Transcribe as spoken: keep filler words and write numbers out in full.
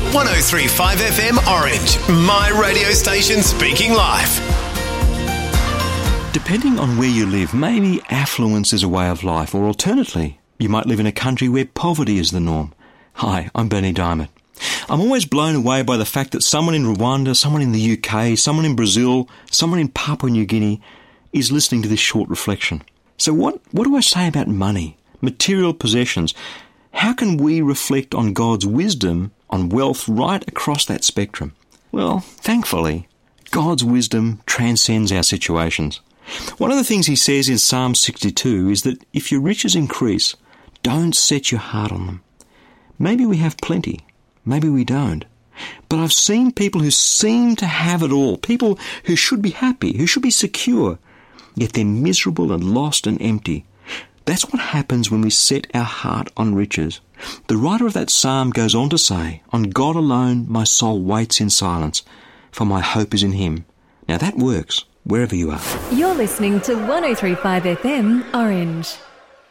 one oh three point five F M Orange, my radio station speaking life. Depending on where you live, maybe affluence is a way of life, or alternately, you might live in a country where poverty is the norm. Hi, I'm Bernie Diamond. I'm always blown away by the fact that someone in Rwanda, someone in the U K, someone in Brazil, someone in Papua New Guinea is listening to this short reflection. So what, what do I say about money, material possessions? How can we reflect on God's wisdom on wealth right across that spectrum? Well, thankfully, God's wisdom transcends our situations. One of the things he says in Psalm sixty-two is that if your riches increase, don't set your heart on them. Maybe we have plenty, maybe we don't. But I've seen people who seem to have it all, people who should be happy, who should be secure, yet they're miserable and lost and empty. That's what happens when we set our heart on riches. The writer of that psalm goes on to say, "On God alone my soul waits in silence, for my hope is in him." Now that works, wherever you are. You're listening to one oh three point five F M Orange.